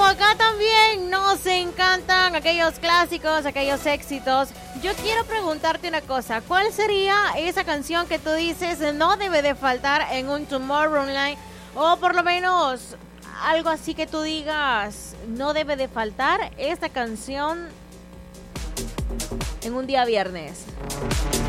acá también nos encantan aquellos clásicos, aquellos éxitos. Yo quiero preguntarte una cosa. ¿Cuál sería esa canción que tú dices no debe de faltar en un Tomorrowland? O por lo menos algo así que tú digas, no debe de faltar esta canción en un día viernes.